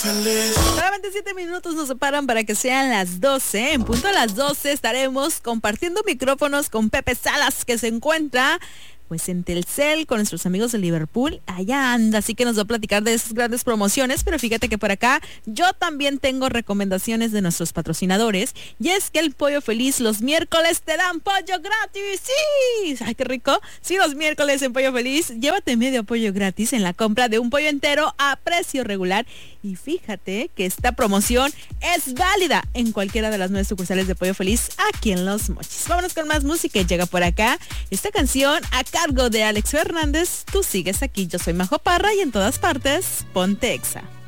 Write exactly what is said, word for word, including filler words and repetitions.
Solamente siete minutos nos separan para que sean las doce. En punto a las doce estaremos compartiendo micrófonos con Pepe Salas, que se encuentra pues en Telcel con nuestros amigos de Liverpool. Allá anda, así que nos va a platicar de esas grandes promociones. Pero fíjate que por acá yo también tengo recomendaciones de nuestros patrocinadores. Y es que el Pollo Feliz los miércoles te dan pollo gratis. ¡Sí! ¡Ay, qué rico! Sí, los miércoles en Pollo Feliz, llévate medio pollo gratis en la compra de un pollo entero a precio regular. Y fíjate que esta promoción es válida en cualquiera de las nueve sucursales de Pollo Feliz aquí en Los Mochis. Vámonos con más música y llega por acá esta canción a cargo de Alex Fernández. Tú sigues aquí, yo soy Majo Parra y en todas partes, ponte Exa.